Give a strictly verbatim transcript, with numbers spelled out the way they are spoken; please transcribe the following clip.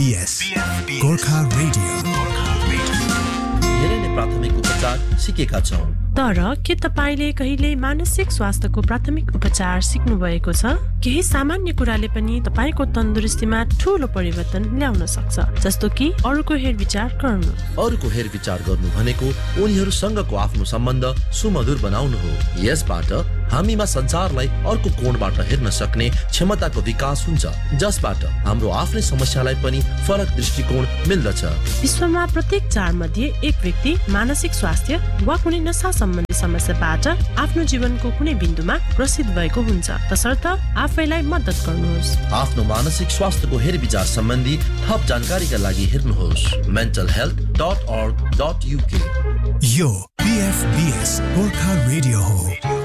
Yes, Gorkha Radio. धेरै नै प्राथमिक उपचार सिकेका छौं। तर के तपाईले कहिले मानसिक स्वास्थ्यको प्राथमिक उपचार सिक्नु भएको छ? केही सामान्य कुराले पनि तपाईको तन्दुरुस्तीमा ठूलो परिवर्तन ल्याउन सक्छ, जस्तो कि अरूको हेरविचार गर्नु। अरूको हेरविचार गर्नु भनेको उनीहरूसँगको आफ्नो सम्बन्ध सुमधुर बनाउनु हो। यसबाट हामीमा संसारलाई अर्को कोणबाट हेर्न सक्ने क्षमताको विकास हुन्छ, जसबाट हाम्रो आफ्नै समस्यालाई पनि फरक दृष्टिकोण मिल्दछ। विश्वमा प्रत्येक चार मध्ये एक व्यक्ति मानसिक स्वास्थ्य वा कुनै नशा सम्बन्धी समस्याबाट आफ्नो जीवनको कुनै बिन्दुमा ग्रसित भएको हुन्छ। तसर्थ आफैलाई मद्दत गर्नुहोस्। आफ्नो मानसिक स्वास्थ्यको हेरविचार सम्बन्धी थप जानकारीका लागि हेर्नुहोस् mental health dot org dot u k। यो P F B S Gorkha Radio हो।